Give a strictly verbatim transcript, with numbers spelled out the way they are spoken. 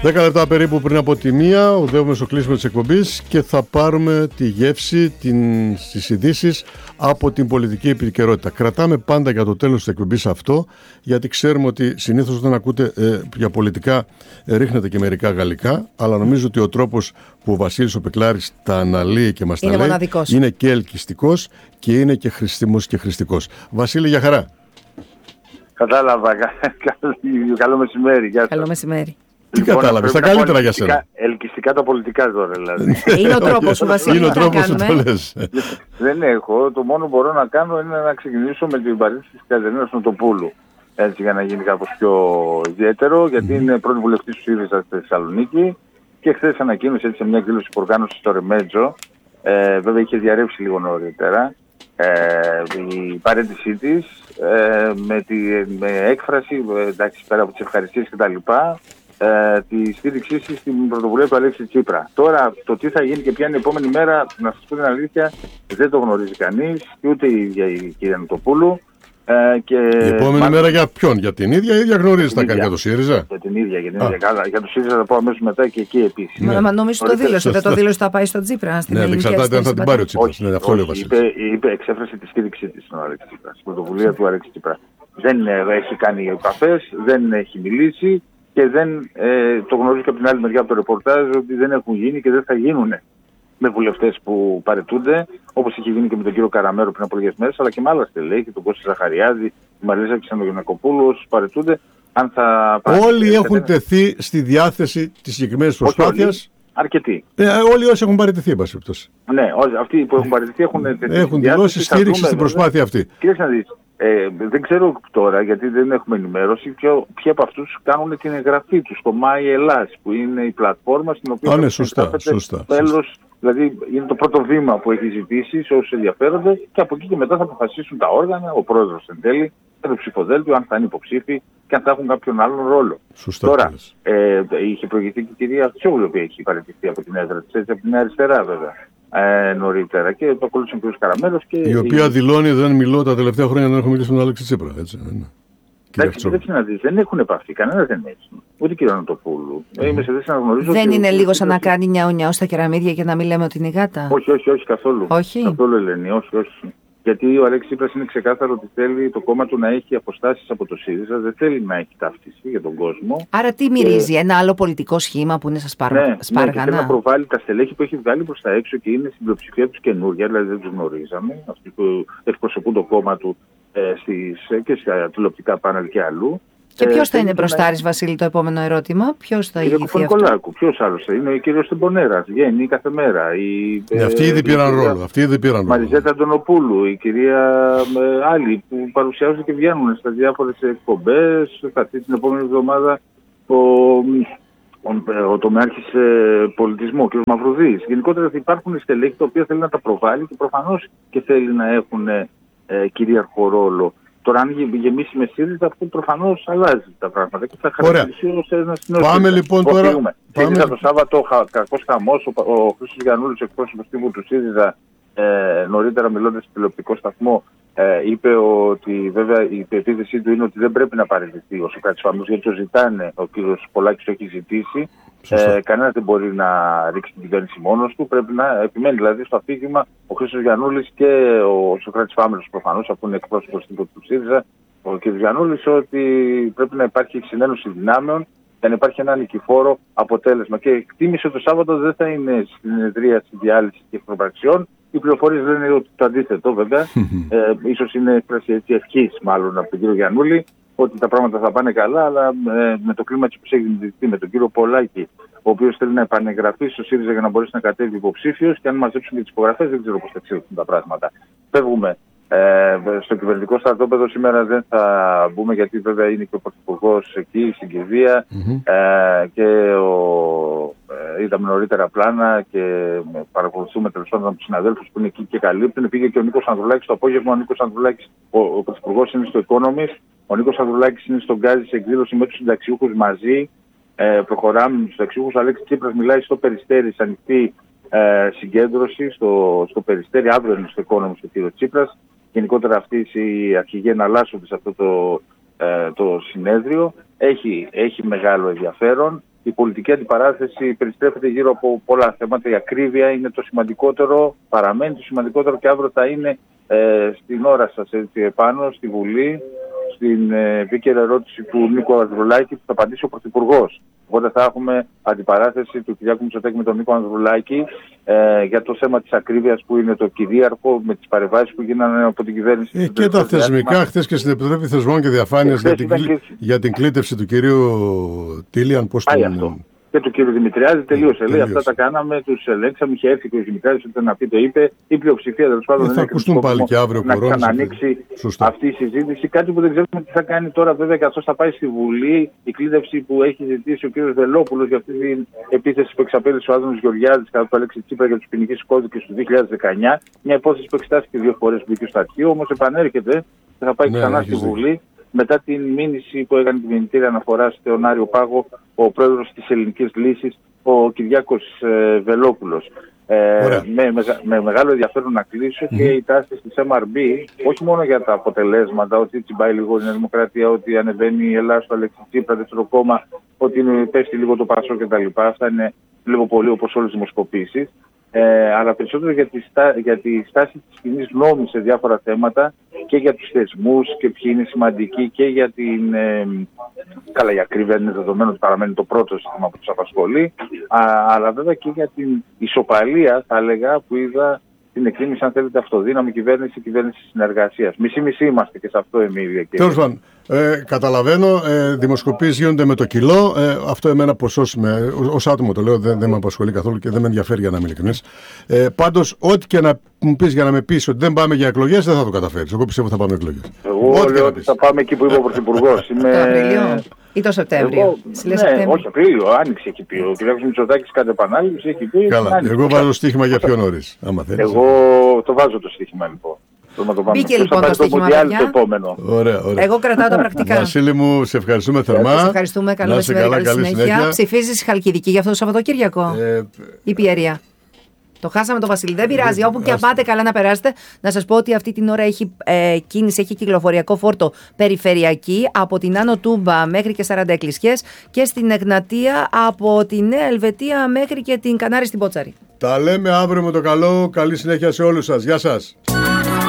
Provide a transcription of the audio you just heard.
Δέκα λεπτά περίπου πριν από τη μία, οδεύουμε στο κλείσιμο της εκπομπής και θα πάρουμε τη γεύση, την, τις ειδήσεις από την πολιτική επικαιρότητα. Κρατάμε πάντα για το τέλος της εκπομπής αυτό, γιατί ξέρουμε ότι συνήθως όταν ακούτε ε, για πολιτικά ε, ρίχνετε και μερικά γαλλικά, αλλά νομίζω ότι ο τρόπος που ο Βασίλης ο Πεκλάρης τα αναλύει και μας τα λέει μοναδικός. Είναι και ελκυστικός και είναι και χρηστιμός και χρηστικός. Βασίλη, για χαρά. Κατάλαβα. Καλό μεσημέρι. Καλό μεσημέρι. Τι λοιπόν, κατάλαβες, τα καλύτερα για σένα. Ελκυστικά τα πολιτικά τώρα δηλαδή. Είναι ο τρόπος σου, Βασίλη. Είναι ο τρόπος σου, το λες. Δεν έχω. Το μόνο που μπορώ να κάνω είναι να ξεκινήσω με την παρέτηση της Κατερίνας Νοτοπούλου. Έτσι, για να γίνει κάπως πιο ιδιαίτερο, γιατί mm. είναι πρώτη βουλευτής του ΣΥΡΙΖΑ στη Θεσσαλονίκη και χθες ανακοίνωσε έτσι σε μια εκδήλωση που οργάνωσε στο Ρεμέτζο. Ε, βέβαια είχε διαρρεύσει λίγο νωρίτερα ε, η παρέτησή της ε, με, τη, με έκφραση, εντάξει, πέρα από τις ευχαριστίες κτλ. Ε, τη στήριξή της στην πρωτοβουλία του Αλέξη Τσίπρα. Τώρα το τι θα γίνει και ποια είναι η επόμενη μέρα, να σας πω την αλήθεια, δεν το γνωρίζει κανείς, ούτε η ίδια η κυρία Νοτοπούλου. Ε, και η επόμενη μάλλον... μέρα για ποιον, για την ίδια ή ίδια γνωρίζει τα κάνει για το ΣΥΡΙΖΑ? Για την ίδια, για την ίδια. Καλά, για το ΣΥΡΙΖΑ θα πω αμέσως μετά και εκεί επίσης. Μα, ναι. μα νομίζω το δήλωσε, δεν το δήλωσε θα πάει στον Τσίπρα. Ναι, δεν εξαρτάται αν θα την πάρει ο Τσίπρας. Ναι, αυτό λέει ο Βασίλης. Είπε, είπε, εξέφρασε τη στήριξή της στον Αλέξη Τσίπρα, στην πρωτοβουλία του Αλέξη Τσίπρα. Δεν έχει κάνει επαφές, δεν έχει μιλήσει. Και δεν, ε, το γνωρίζω και από την άλλη μεριά από το ρεπορτάζ ότι δεν έχουν γίνει και δεν θα γίνουν με βουλευτές που παρετούνται, όπως είχε γίνει και με τον κύριο Καραμέρο πριν από λίγες μέρες, αλλά και με άλλα στελέχη, τον Κώστα Ζαχαριάδη, τη Μαρίζα Ξενογεννακοπούλου, όσους παρετούνται. Αν θα όλοι έχουν δεν... τεθεί στη διάθεση της συγκεκριμένης προσπάθειας. Αρκετοί. Ε, όλοι όσοι έχουν παραιτηθεί, εν πάση περιπτώσει. Ναι, αυτοί που έχουν παραιτηθεί έχουν τεθεί. Έχουν δηλώσει στήριξη στην προσπάθεια αυτή. Κύριε Σανδής, Ε, δεν ξέρω τώρα, γιατί δεν έχουμε ενημέρωση, ποιοι από αυτούς κάνουν την εγγραφή τους στο My Ελλάς, που είναι η πλατφόρμα στην οποία Α, ναι, σωστά, σωστά, μέλος, σωστά. Δηλαδή είναι το πρώτο βήμα που έχει ζητήσει σε όσους ενδιαφέρονται και από εκεί και μετά θα αποφασίσουν τα όργανα, ο πρόεδρος εν τέλει, και το ψηφοδέλτιο, αν θα είναι υποψήφοι και αν θα έχουν κάποιον άλλον ρόλο. Σωστά, τώρα, ε, είχε προηγηθεί και η κυρία Αξιόγλου, η οποία έχει παραιτηθεί από την έδρα της, έτσι, από την αριστερά βέβαια. Ε, νωρίτερα και το ακολούθησε ο κ. Καραμέλος. Η οποία η... δηλώνει δεν μιλώ τα τελευταία χρόνια, δεν έχω μιλήσει με τον Αλέξη Τσίπρα. Έτσι, εντάξει, δεν, δεν έχουν επαφή, κανένα δεν έχει. Ούτε η κυρία Νοτοπούλου. Mm. Είμαι σε θέση να γνωρίζω. Δεν ότι είναι ότι λίγο σαν να κάνει νιάου νιάου στα κεραμίδια και να μην λέμε ότι είναι η γάτα? Όχι, όχι, όχι καθόλου. Όχι. Καθόλου, Ελένη, όχι, όχι. Γιατί ο Αλέξης Τσίπρας είναι ξεκάθαρο ότι θέλει το κόμμα του να έχει αποστάσεις από το ΣΥΡΙΖΑ, δεν θέλει να έχει ταύτιση για τον κόσμο. Άρα τι μυρίζει, και... ένα άλλο πολιτικό σχήμα που είναι στα σπάρ... ναι, σπάργανα? Ναι, θέλει να προβάλλει τα στελέχη που έχει βγάλει προς τα έξω και είναι στην πλειοψηφία τους καινούργια, δηλαδή δεν τους γνωρίζαμε, αυτοί που εκπροσωπούν το κόμμα του ε, στις, και στα τηλεοπτικά πάνελ και αλλού. Και ποιος θα είναι μπροστάρης, να... Βασίλη, το επόμενο ερώτημα? Ποιος θα ηγηθεί αυτό? Νικολάκου. Ποιος άλλος θα είναι? Ο κύριος Τεμπονέρας. Βγαίνει κάθε μέρα. Η, ναι, αυτοί ήδη πήραν ρόλο. Αυτοί ήδη πήραν ρόλο. Μαριζέτα Αντωνοπούλου, η κυρία ε, άλλοι που παρουσιάζονται και βγαίνουν στα διάφορες εκπομπές. Αυτή την επόμενη εβδομάδα ο, ο, ο τομεάρχης ε, πολιτισμού, ο κ. Μαυρουδής. Γενικότερα υπάρχουν στελέχη τα οποία θέλει να τα προβάλλει και προφανώς και θέλει να έχουν ε, κυρίαρχο ρόλο. Τώρα, αν γεμίσει με ΣΥΡΙΖΑ, αυτό προφανώς αλλάζει τα πράγματα και θα χαρακτηριστεί ως ένας νέος. Πάμε λοιπόν τώρα. ΣΥΡΙΖΑ το Σάββατο, χα, κακός χαμός, ο, ο Χρήστος Γιαννούλης, εκπρόσωπος τύπου του ΣΥΡΙΖΑ, ε, νωρίτερα μιλώντας στο τηλεοπτικό σταθμό, ε, είπε ότι βέβαια η επίθεσή του είναι ότι δεν πρέπει να παραιτηθεί ο Σωκράτης Φαμούς, γιατί το ζητάνε, ο κ. Πολάκης το έχει ζητήσει. Ε, Κανένα δεν μπορεί να ρίξει την κυβέρνηση μόνος του. Πρέπει να επιμένει δηλαδή στο αφήγημα ο Χρήστος Γιαννούλης και ο Σωκράτης Φάμελος προφανώς, αφού είναι εκπρόσωπος του ΣΥΡΙΖΑ, ο κ. Γιαννούλης, ότι πρέπει να υπάρχει συνένωση δυνάμεων και να υπάρχει ένα νικηφόρο αποτέλεσμα. Και εκτίμησε το Σάββατο δεν θα είναι συνεδρίαση διάλυσης και εχθροπραξιών. Οι πληροφορίες λένε ότι το αντίθετο βέβαια. ε, ίσως είναι έκφραση ευχής μάλλον από τον κ. Γιαννούλη, ότι τα πράγματα θα πάνε καλά, αλλά ε, με το κλίμα που έχει δημιουργηθεί με τον κύριο Πολάκη, ο οποίος θέλει να επανεγγραφεί στο ΣΥΡΙΖΑ για να μπορέσει να κατέβει υποψήφιος, και αν μαζέψουν και τις υπογραφές, δεν ξέρω πώς θα εξελιχθούν τα πράγματα. Φεύγουμε. Ε, στο κυβερνητικό στρατόπεδο σήμερα δεν θα μπούμε, γιατί βέβαια είναι και ο Πρωθυπουργός εκεί στην κηδεία mm-hmm. ε, και ο, ε, είδαμε νωρίτερα πλάνα και παρακολουθούμε τέλος πάντων από τους συναδέλφους που είναι εκεί και καλύπτουν. Πήγε και ο Νίκος Ανδρουλάκης το απόγευμα. Ο Νίκος Ανδρουλάκης, ο, ο Πρωθυπουργός είναι στο Economist, ο Νίκος Ανδρουλάκης είναι στον Γκάζι σε εκδήλωση με τους συνταξιούχους μαζί. Ε, προχωράμε με τους συνταξιούχους. Ο Αλέξης Τσίπρας μιλάει στο Περιστέρι, σε ανοιχτή ε, συγκέντρωση στο, στο Περιστέρι. Αύριο είναι στο Economist ο κ. Τσίπρας. Γενικότερα αυτοί οι αρχηγοί εναλλάσσονται σε αυτό το, ε, το συνέδριο. Έχει, έχει μεγάλο ενδιαφέρον. η πολιτική αντιπαράθεση περιστρέφεται γύρω από πολλά θέματα. Η ακρίβεια είναι το σημαντικότερο, παραμένει το σημαντικότερο και αύριο θα είναι ε, στην ώρα σας έτσι, επάνω στη Βουλή, στην ε, επίκαιρη ερώτηση του Νίκο Ανδρουλάκη που θα απαντήσει ο Πρωθυπουργός. Οπότε θα έχουμε αντιπαράθεση του Κυριάκου Μητσοτάκη με τον Νίκο Ανδρουλάκη ε, για το θέμα της ακρίβειας που είναι το κυρίαρχο, με τις παρεμβάσεις που γίνανε από την κυβέρνηση. Ε, και τα θεσμικά, χθες και στην Επιτροπή Θεσμών και Διαφάνειας για, την, και... για την κλήτευση του κυρίου Τίλιαν. Πώς Πάει τον... αυτό. Και του κύριου Δημητριάδη τελείωσε. Ε, λέει αυτά τα κάναμε, τους ελέγξαμε. Είχε έρθει και ο Δημητριάδης ούτε να πει το είπε. Η πλειοψηφία τέλος πάντων ε, θα ακουστούν πάλι και αύριο να ξανανοίξει αυτή η συζήτηση. Κάτι που δεν ξέρουμε τι θα κάνει τώρα, βέβαια, καθώς θα πάει στη Βουλή η κλήτευση που έχει ζητήσει ο κύριος Βελόπουλος για αυτή την επίθεση που εξαπέλυσε ο Άδωνης Γεωργιάδης κατά του Αλέξη Τσίπρα για τους ποινικούς κώδικες του δύο χιλιάδες δεκαεννιά. Μια υπόθεση που εξετάστηκε δύο φορές που μπήκε στο αρχείο, όμως επανέρχεται και θα πάει ναι, ξανά στη Βουλή. Μετά την μήνυση που έκανε τη μηνυτήρια αναφορά στον Άριο Πάγο, ο πρόεδρος της Ελληνικής Λύσης, ο Κυριάκος ε, Βελόπουλος. Ε, με, με, με μεγάλο ενδιαφέρον να κλείσω mm-hmm. και οι τάσεις της εμ αρ μπι, όχι μόνο για τα αποτελέσματα, ότι τσιμπάει λίγο η Νέα Δημοκρατία, ότι ανεβαίνει η Ελλάδα στο Αλέξη Τσίπρα, δεύτερο κόμμα, ότι πέφτει λίγο το Πασό κτλ. Αυτά είναι λίγο πολύ όπως όλες τις δημοσκοπήσεις. Ε, αλλά περισσότερο για τη, στά, για τη στάση της κοινής γνώμης σε διάφορα θέματα και για τους θεσμούς και ποιοι είναι σημαντικοί και για την... Ε, καλά, η ακρίβεια είναι δεδομένο ότι παραμένει το πρώτο σύστημα που τους απασχολεί, α, αλλά βέβαια και για την ισοπαλία, θα έλεγα, που είδα την εκτίμηση, αν θέλετε, αυτοδύναμη κυβέρνηση, κυβέρνηση συνεργασίας. Μισή-μισή είμαστε και σε αυτό, Εμίλια. Τέλος πάντων, ε, καταλαβαίνω, ε, δημοσκοπήσεις γίνονται με το κιλό. Ε, αυτό εμένα ποσός με, ως άτομο το λέω, δεν, δεν με απασχολεί καθόλου και δεν με ενδιαφέρει, για να είμαι ειλικρινής. Ε, πάντως, ό,τι και να μου πεις για να με πεις ότι δεν πάμε για εκλογές, δεν θα το καταφέρεις. Εγώ πιστεύω θα πάμε εκλογές. Εγώ ό,τι λέω ότι θα πάμε εκεί που είπε ο Πρωθυπουργός. Είμαι... Το Απρίλιο ή το Σεπτέμβριο. Εγώ, ναι, Σεπτέμβριο. Όχι, Απρίλιο, Άνοιξε έχει πει. Ο κ. Μητσοτάκης κάτι επανάληψη έχει πει. Καλά, εγώ βάζω στοίχημα για πιο νωρίς. Εγώ το βάζω το στοίχημα λοιπόν. Μπήκε λοιπόν το στοίχημα, παιδιά. Ωραία, ωραία. Εγώ κρατάω τα πρακτικά. Βασίλη μου, σε ευχαριστούμε θερμά. Σε ευχαριστούμε. Καλό μεσημέρι, καλή συνέχεια. συνέχεια. Ψηφίζεις Χαλκιδική για αυτό το Σαββατοκύριακο ε, ή Πιέρια? Το χάσαμε το Βασίλη. Δεν πειράζει. Όπου και αν πάτε, καλά να περάσετε. Να σας πω ότι αυτή την ώρα έχει ε, κίνηση, έχει κυκλοφοριακό φόρτο περιφερειακή από την Άνω Τούμπα μέχρι και σαράντα Εκκλησιές και στην Εγνατία από τη Νέα Ελβετία μέχρι και την Κανάρη στην Πότσαρη. Τα λέμε αύριο με το καλό. Καλή συνέχεια σε όλους σας. Γεια σας.